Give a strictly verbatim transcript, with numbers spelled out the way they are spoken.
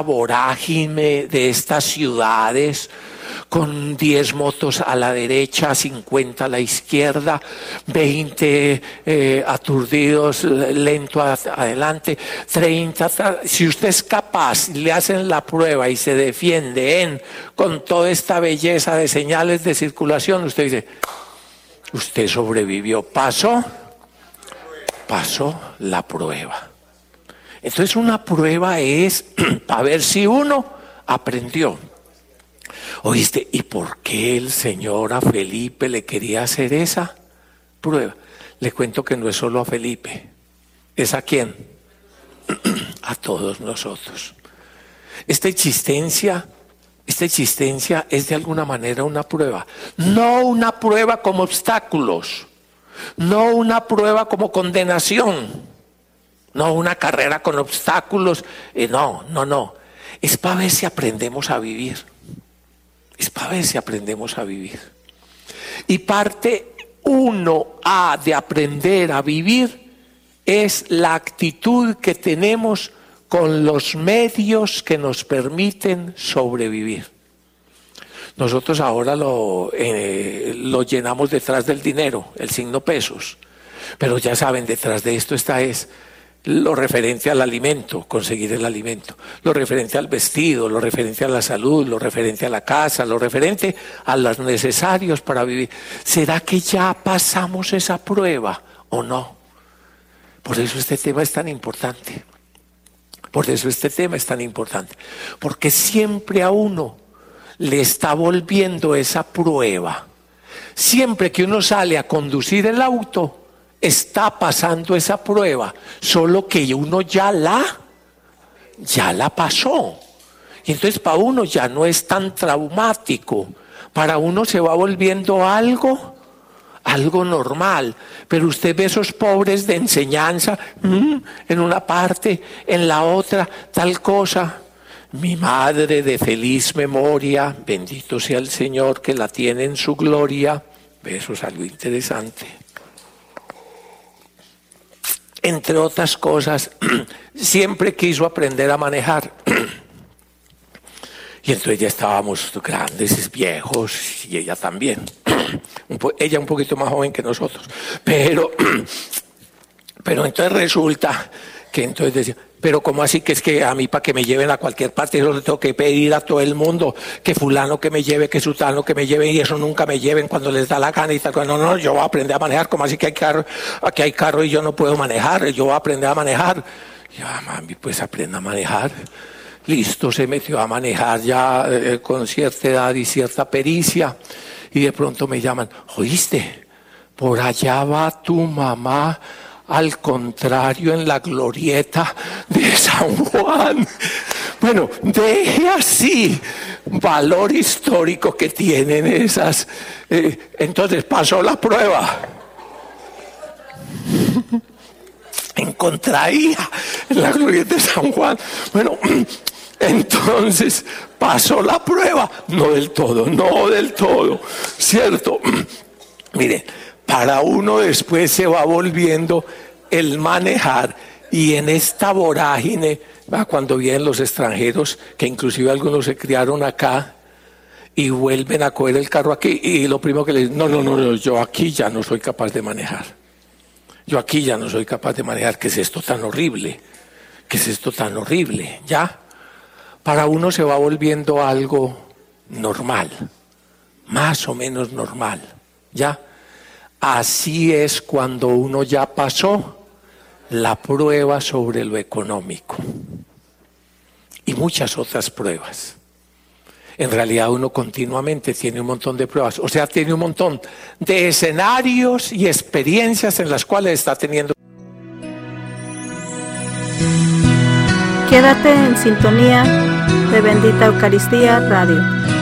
vorágine de estas ciudades, con diez motos a la derecha, cincuenta a la izquierda, veinte eh, aturdidos, lento a, adelante, treinta. Si usted es capaz, le hacen la prueba y se defiende en, con toda esta belleza de señales de circulación, usted dice, usted sobrevivió, pasó, pasó la prueba. Entonces una prueba es para ver si uno aprendió. ¿Oíste? ¿Y por qué el Señor a Felipe le quería hacer esa prueba? Le cuento que no es solo a Felipe. ¿Es a quién? A todos nosotros. Esta existencia, esta existencia es de alguna manera una prueba. No una prueba como obstáculos. No una prueba como condenación. No una carrera con obstáculos. Eh, no, no, no. Es para ver si aprendemos a vivir. Es para ver si aprendemos a vivir. Y parte uno A de aprender a vivir es la actitud que tenemos con los medios que nos permiten sobrevivir. Nosotros ahora lo, eh, lo llenamos detrás del dinero, el signo pesos. Pero ya saben, detrás de esto está es lo referente al alimento, conseguir el alimento, lo referente al vestido, lo referente a la salud, lo referente a la casa, lo referente a los necesarios para vivir. ¿Será que ya pasamos esa prueba o no? Por eso este tema es tan importante. Por eso este tema es tan importante. Porque siempre a uno le está volviendo esa prueba. Siempre que uno sale a conducir el auto, está pasando esa prueba, solo que uno ya la, ya la pasó. Y entonces para uno ya no es tan traumático, para uno se va volviendo algo, algo normal. Pero usted ve esos pobres de enseñanza, mmm, en una parte, en la otra, tal cosa. Mi madre de feliz memoria, bendito sea el Señor que la tiene en su gloria. Eso es algo interesante. Entre otras cosas, siempre quiso aprender a manejar. Y entonces ya estábamos grandes, viejos, y ella también. Ella un poquito más joven que nosotros. Pero, pero entonces resulta que entonces decía, pero ¿cómo así que es que a mí para que me lleven a cualquier parte yo le tengo que pedir a todo el mundo que fulano que me lleve, que sutano que me lleve y eso nunca me lleven cuando les da la gana y tal? No, no, yo voy a aprender a manejar. ¿Cómo así que hay carro? Aquí hay carro y yo no puedo manejar, yo voy a aprender a manejar. Ya, mami, pues aprenda a manejar. Listo, se metió a manejar ya eh, con cierta edad y cierta pericia y de pronto me llaman, ¿oíste? Por allá va tu mamá al contrario en la glorieta de San Juan. Bueno, deje así valor histórico que tienen esas. Eh, entonces pasó la prueba. En contraía en la glorieta de San Juan. Bueno, entonces pasó la prueba. No del todo, no del todo. ¿Cierto? Mire, para uno después se va volviendo el manejar y en esta vorágine, ¿va? Cuando vienen los extranjeros, que inclusive algunos se criaron acá y vuelven a coger el carro aquí y lo primero que les dicen, no, no, no, no, yo aquí ya no soy capaz de manejar. Yo aquí ya no soy capaz de manejar. ¿Qué es esto tan horrible? ¿Qué es esto tan horrible? ¿Ya? Para uno se va volviendo algo normal, más o menos normal, ¿ya? Así es cuando uno ya pasó la prueba sobre lo económico y muchas otras pruebas. En realidad uno continuamente tiene un montón de pruebas, o sea, tiene un montón de escenarios y experiencias en las cuales está teniendo. Quédate en sintonía de Bendita Eucaristía Radio.